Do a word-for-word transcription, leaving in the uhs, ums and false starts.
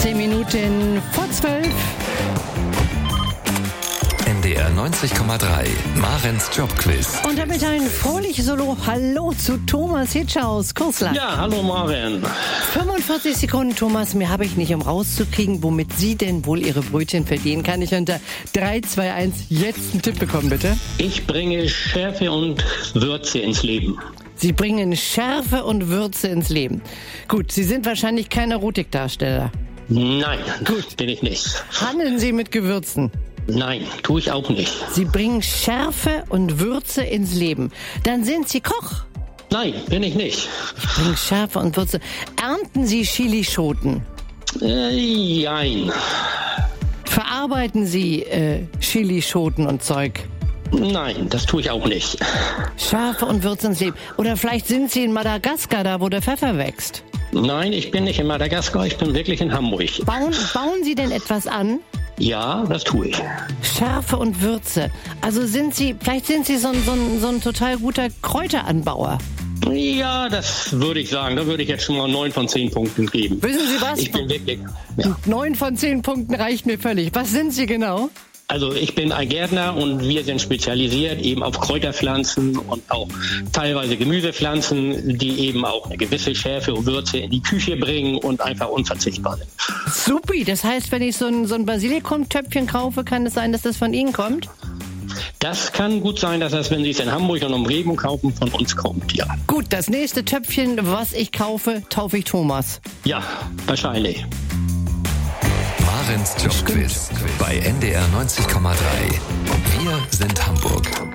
Zehn Minuten vor zwölf. N D R neunzig Komma drei, Marens Jobquiz. Und damit ein fröhliches Solo. Hallo zu Thomas Hitscher aus Kursland. Ja, hallo Maren. fünfundvierzig Sekunden, Thomas. Mehr habe ich nicht, um rauszukriegen, womit Sie denn wohl Ihre Brötchen verdienen. Kann ich unter drei, zwei, eins jetzt einen Tipp bekommen, bitte? Ich bringe Schärfe und Würze ins Leben. Sie bringen Schärfe und Würze ins Leben. Gut, Sie sind wahrscheinlich kein Erotikdarsteller. Nein, Gut. bin ich nicht. Handeln Sie mit Gewürzen. Nein, tue ich auch nicht. Sie bringen Schärfe und Würze ins Leben. Dann sind Sie Koch. Nein, bin ich nicht. Bringen Schärfe und Würze. Ernten Sie Chilischoten. Äh, jein. Verarbeiten Sie äh, Chilischoten und Zeug. Nein, das tue ich auch nicht. Schärfe und Würze ins Leben. Oder vielleicht sind Sie in Madagaskar, da wo der Pfeffer wächst. Nein, ich bin nicht in Madagaskar, ich bin wirklich in Hamburg. Bauen, bauen Sie denn etwas an? Ja, das tue ich. Schärfe und Würze. Also sind Sie, vielleicht sind Sie so ein, so ein, so ein total guter Kräuteranbauer. Ja, das würde ich sagen. Da würde ich jetzt schon mal neun von zehn Punkten geben. Wissen Sie was? Ich bin wirklich... Ja. Neun von zehn Punkten reicht mir völlig. Was sind Sie genau? Also ich bin ein Gärtner und wir sind spezialisiert eben auf Kräuterpflanzen und auch teilweise Gemüsepflanzen, die eben auch eine gewisse Schärfe und Würze in die Küche bringen und einfach unverzichtbar sind. Supi, das heißt, wenn ich so ein, so ein Basilikumtöpfchen kaufe, kann es sein, dass das von Ihnen kommt? Das kann gut sein, dass das, wenn Sie es in Hamburg und Umgebung kaufen, von uns kommt, ja. Gut, das nächste Töpfchen, was ich kaufe, taufe ich Thomas. Ja, wahrscheinlich. Marens Jobquiz bei N D R neunzig Komma drei. Wir sind Hamburg.